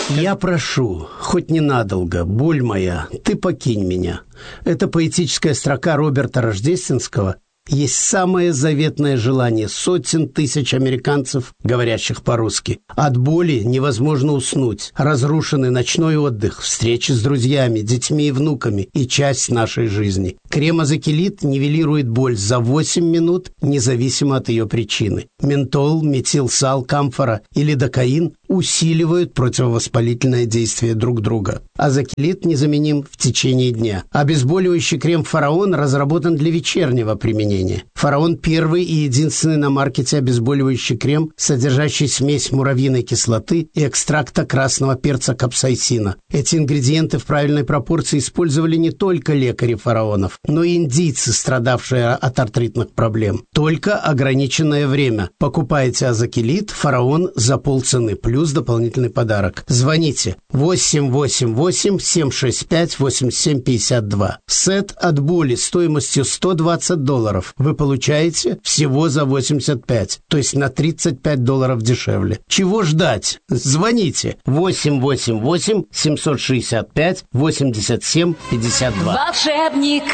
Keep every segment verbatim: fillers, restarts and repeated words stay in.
Я прошу, хоть ненадолго, боль моя, ты покинь меня. Это поэтическая строка Роберта Рождественского есть самое заветное желание сотен тысяч американцев, говорящих по-русски. От боли невозможно уснуть. Разрушенный ночной отдых, встречи с друзьями, детьми и внуками и часть нашей жизни. Крем Азакелит нивелирует боль за восемь минут, независимо от ее причины. Ментол, метилсал, камфора и лидокаин усиливают противовоспалительное действие друг друга. Азакелит незаменим в течение дня. Обезболивающий крем «Фараон» разработан для вечернего применения. «Фараон» – первый и единственный на маркете обезболивающий крем, содержащий смесь муравьиной кислоты и экстракта красного перца капсаицина. Эти ингредиенты в правильной пропорции использовали не только лекари фараонов, но и индийцы, страдавшие от артритных проблем. Только ограниченное время. Покупайте Азакелит «Фараон» за полцены, плюс дополнительный подарок. Звоните восемь восемь восемь семь шесть пять восемь семь пять два. Сет от боли стоимостью сто двадцать долларов вы получаете всего за восемьдесят пять, то есть на тридцать пять долларов дешевле. Чего ждать? Звоните восемь восемь восемь семь шесть пять восемь семь пять два. Волшебник.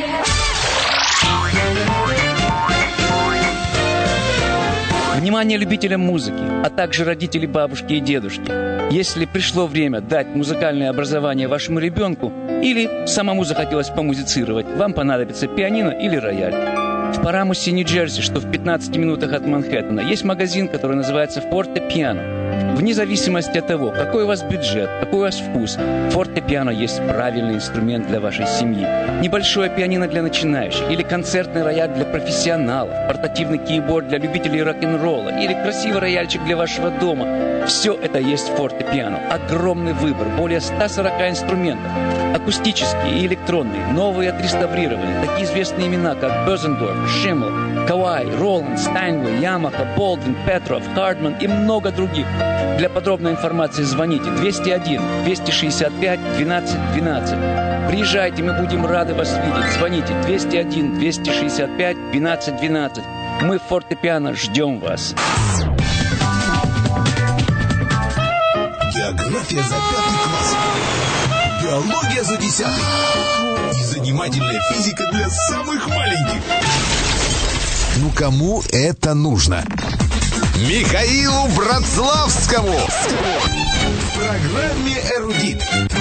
Внимание любителям музыки, а также родители, бабушки и дедушки. Если пришло время дать музыкальное образование вашему ребенку или самому захотелось помузицировать, вам понадобится пианино или рояль. В Парамусе, Нью-Джерси, что в пятнадцати минутах от Манхэттена, есть магазин, который называется «Форте-пиано». Вне зависимости от того, какой у вас бюджет, какой у вас вкус, «Форте-пиано» есть правильный инструмент для вашей семьи. Небольшое пианино для начинающих, или концертный рояль для профессионалов, портативный кейборд для любителей рок-н-ролла, или красивый рояльчик для вашего дома. Все это есть в «Форте-пиано». Огромный выбор, более ста сорока инструментов. Акустические и электронные, новые отреставрированные, такие известные имена, как Бёзендорф, Шиммел, Кавай, Роланд, Стайнвей, Ямаха, Болдвин, Петров, Хардман и много других. Для подробной информации звоните двести один двести шестьдесят пять двенадцать двенадцать. Приезжайте, мы будем рады вас видеть. Звоните двести один двести шестьдесят пять двенадцать двенадцать. Мы в «Форте-пиано» ждем вас. География за пятый класс. Биология за десятый. И занимательная физика для самых маленьких. Ну кому это нужно? Михаилу Братславскому в программе «Эрудит».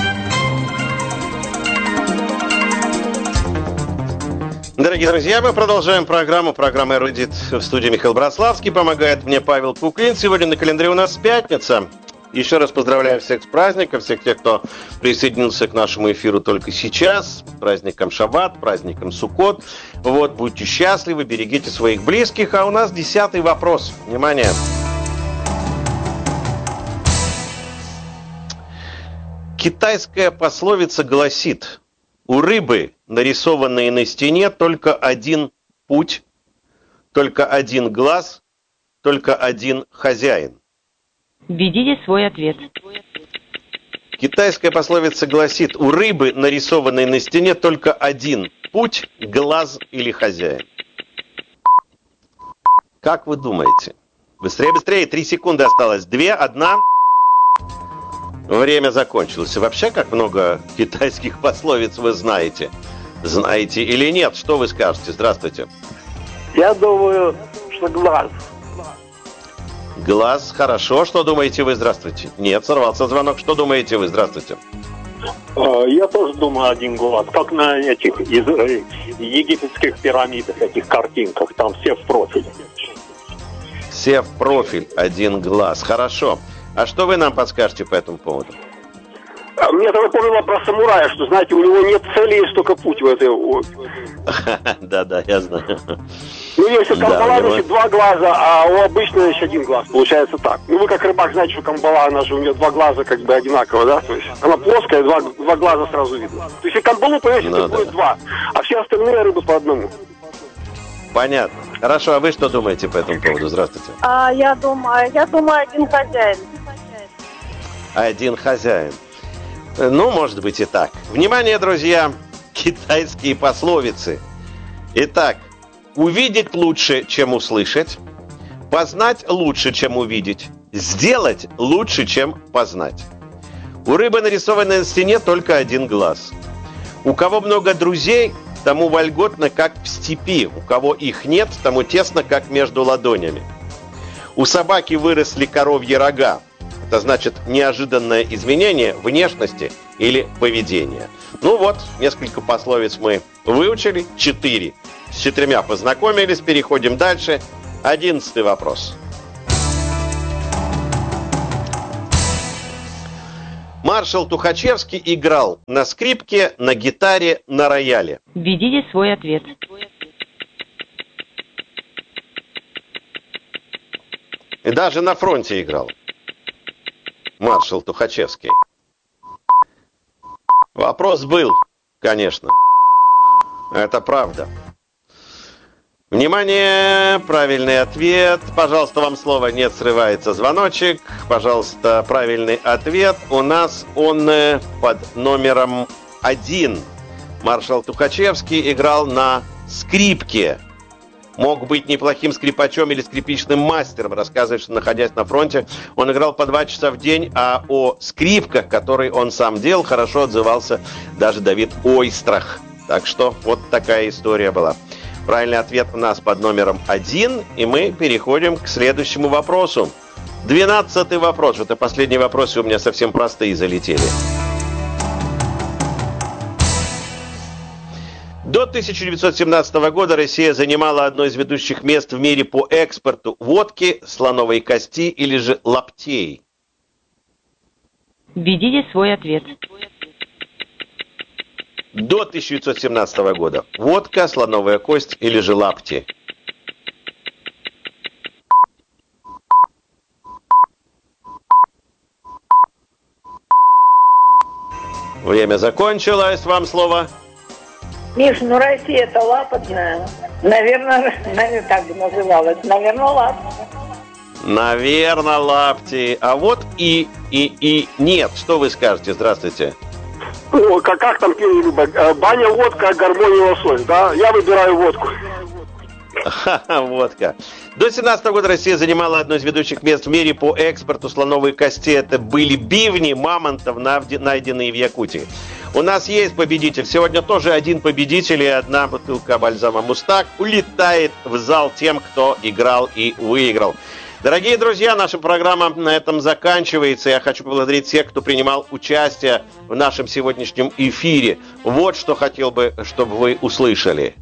Дорогие друзья, мы продолжаем программу. Программа «Эрудит». В студии Михаил Братславский. Помогает мне Павел Куклин. Сегодня на календаре у нас пятница. Еще раз поздравляю всех с праздником, всех тех, кто присоединился к нашему эфиру только сейчас. С праздником Шаббат, праздником Суккот. Вот, будьте счастливы, берегите своих близких. А у нас десятый вопрос. Внимание. Китайская пословица гласит: у рыбы, нарисованной на стене, только один путь, только один глаз, только один хозяин. Введите свой ответ. Китайская пословица гласит: у рыбы, нарисованной на стене, только один путь, глаз или хозяин. Как вы думаете? Быстрее, быстрее, три секунды осталось. Две, одна. Время закончилось. И вообще, как много китайских пословиц вы знаете? Знаете или нет? Что вы скажете? Здравствуйте. Я думаю, что глаз. Глаз, хорошо. Что думаете вы? Здравствуйте. Нет, сорвался звонок. Что думаете вы? Здравствуйте. Я тоже думаю один глаз. Как на этих из, э, египетских пирамидах, этих картинках. Там все в профиль. Все в профиль. Один глаз. Хорошо. А что вы нам подскажете по этому поводу? Мне это напомнило про самурая, что, знаете, у него нет цели, есть только путь в этой... Да-да, я знаю. Ну, если камбала, значит, два глаза, а у обычного еще один глаз. Получается так. Ну, вы как рыбак знаете, что камбала, она же у нее два глаза как бы одинаково, да? То есть она плоская, два, два глаза сразу видно. То есть если камбалу повесить, то будет два, а все остальные рыбы по одному. Понятно. Хорошо, а вы что думаете по этому поводу? Здравствуйте. А, я думаю, я думаю, один хозяин. Один хозяин. Ну, может быть и так. Внимание, друзья, китайские пословицы. Итак, увидеть лучше, чем услышать, познать лучше, чем увидеть, сделать лучше, чем познать. У рыбы, нарисованной на стене, только один глаз. У кого много друзей, тому вольготно, как в степи. У кого их нет, тому тесно, как между ладонями. У собаки выросли коровьи рога. Это значит неожиданное изменение внешности или поведения. Ну вот, несколько пословиц мы выучили. Четыре. С четырьмя познакомились. Переходим дальше. Одиннадцатый вопрос. Маршал Тухачевский играл на скрипке, на гитаре, на рояле. Введите свой ответ. И даже на фронте играл. Маршал Тухачевский. Вопрос был, конечно. Это правда. Внимание, правильный ответ. Пожалуйста, вам слово. Нет, срывается звоночек. Пожалуйста, правильный ответ. У нас он под номером один. Маршал Тухачевский играл на скрипке. Мог быть неплохим скрипачом или скрипичным мастером. Рассказывает, что, находясь на фронте, он играл по два часа в день, а о скрипках, которые он сам делал, хорошо отзывался даже Давид Ойстрах. Так что вот такая история была. Правильный ответ у нас под номером один, и мы переходим к следующему вопросу. Двенадцатый вопрос. Это последние вопросы у меня совсем простые залетели. До тысяча девятьсот семнадцатого года Россия занимала одно из ведущих мест в мире по экспорту водки, слоновой кости или же лаптей. Введите свой ответ. До тысяча девятьсот семнадцатого года. Водка, слоновая кость или же лапти. Время закончилось. Вам слово. Миш, ну Россия это лапотная. Наверное, наверное, так бы называлось. Наверное, лапти. Наверное, лапти. А вот и, и, и нет. Что вы скажете? Здравствуйте. Ну, как, как там пили, Люба? Баня, водка, гармония, лосось, да? Я выбираю водку. Ха-ха, водка. До семнадцатого года Россия занимала одно из ведущих мест в мире по экспорту слоновой кости. Это были бивни мамонтов, найденные в Якутии. У нас есть победитель. Сегодня тоже один победитель и одна бутылка бальзама «Мустак» улетает в зал тем, кто играл и выиграл. Дорогие друзья, наша программа на этом заканчивается. Я хочу поблагодарить всех, кто принимал участие в нашем сегодняшнем эфире. Вот что хотел бы, чтобы вы услышали.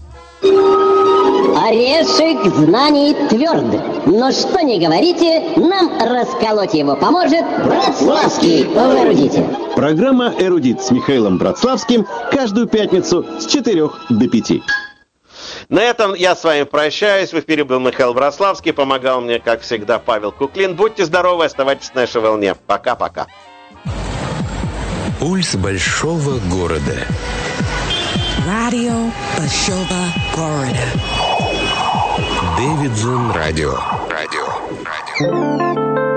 Орешек знаний тверд, но что не говорите, нам расколоть его поможет Братславский в «Эрудите». Программа «Эрудит» с Михаилом Братславским каждую пятницу с четырех до пяти. На этом я с вами прощаюсь. В эфире был Михаил Братславский. Помогал мне, как всегда, Павел Куклин. Будьте здоровы, оставайтесь на нашей волне. Пока-пока. Пульс большого города. Радио большого города. Дэвидсон Радио. Радио. Радио.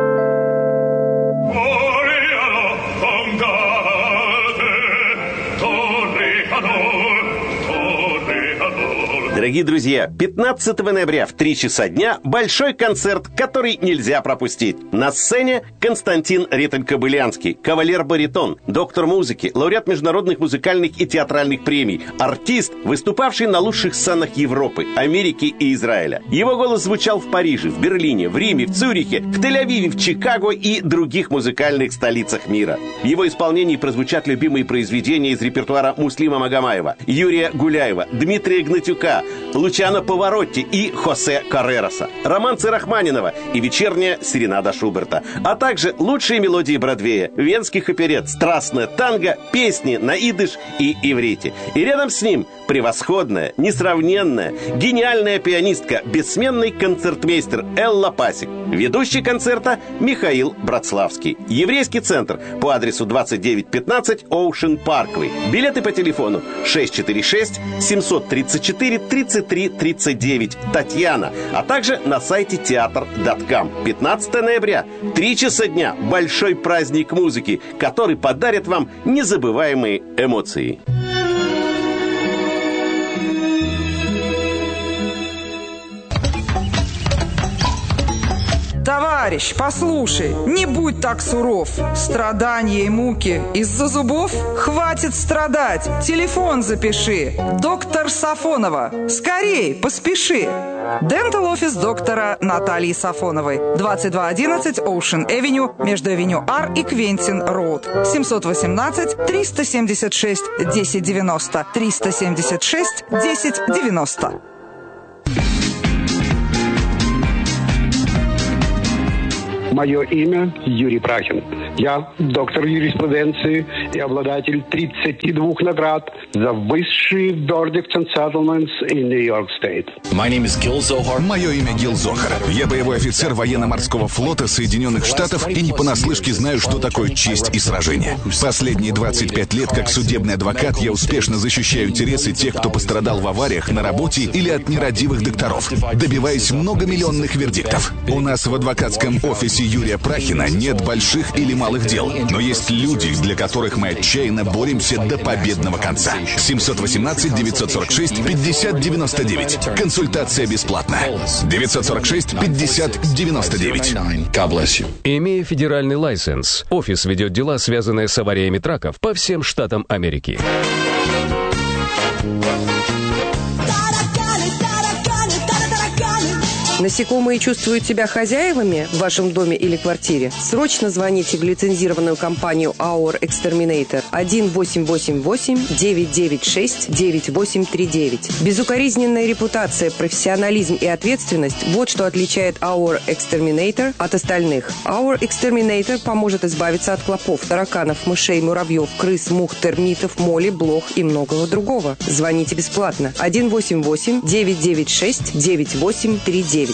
Дорогие друзья, пятнадцатого ноября в три часа дня большой концерт, который нельзя пропустить. На сцене Константин Риттель-Кобылянский, кавалер-баритон, доктор музыки, лауреат международных музыкальных и театральных премий, артист, выступавший на лучших сценах Европы, Америки и Израиля. Его голос звучал в Париже, в Берлине, в Риме, в Цюрихе, в Тель-Авиве, в Чикаго и других музыкальных столицах мира. В его исполнении прозвучат любимые произведения из репертуара Муслима Магомаева, Юрия Гуляева, Дмитрия Гнатюка, Лучано Паваротти и Хосе Каррероса, романсы Рахманинова и вечерняя серенада Шуберта, а также лучшие мелодии Бродвея, венских оперет, страстное танго, песни на идыш и иврите. И рядом с ним превосходная, несравненная, гениальная пианистка, бессменный концертмейстер Элла Пасик. Ведущий концерта Михаил Братславский. Еврейский центр по адресу двадцать девять пятнадцать Ocean Parkway. Билеты по телефону шесть четыре шесть семь три четыре тридцать три тридцать девять Татьяна, а также на сайте театр точка ком. пятнадцатого ноября, три часа дня, большой праздник музыки, который подарит вам незабываемые эмоции. Товарищ, послушай, не будь так суров. Страдания и муки из-за зубов? Хватит страдать. Телефон запиши. Доктор Сафонова. Скорей, поспеши. Дентал офис доктора Натальи Сафоновой. двадцать два одиннадцать Ocean Avenue между Авеню Ар и Квентин Роуд. семьсот восемнадцать триста семьдесят шесть десять девяносто. триста семьдесят шесть десять девяносто. Мое имя Юрий Прахин. Я доктор юриспруденции и обладатель тридцати двух наград за высшие verdicts and settlements in New York State. My name is Gil Zohar. Мое имя Гил Зохар. Я боевой офицер военно-морского флота Соединенных Штатов и не понаслышке знаю, что такое честь и сражение. Последние двадцать пять лет как судебный адвокат я успешно защищаю интересы тех, кто пострадал в авариях на работе или от нерадивых докторов, добиваясь многомиллионных вердиктов. У нас в адвокатском офисе Юрия Прахина нет больших или малых дел, но есть люди, для которых мы отчаянно боремся до победного конца. семьсот восемнадцать девятьсот сорок шесть пятьдесят девяносто девять. Консультация бесплатна. девятьсот сорок шесть пятьдесят девяносто девять. Имея федеральный лайсенс, офис ведет дела, связанные с авариями траков по всем штатам Америки. Насекомые чувствуют себя хозяевами в вашем доме или квартире? Срочно звоните в лицензированную компанию Our Exterminator один восемь восемь восемь девять девять шесть девять восемь три девять. Безукоризненная репутация, профессионализм и ответственность – вот что отличает Our Exterminator от остальных. Our Exterminator поможет избавиться от клопов, тараканов, мышей, муравьев, крыс, мух, термитов, моли, блох и многого другого. Звоните бесплатно один восемь восемь девять девять шесть девять восемь три девять.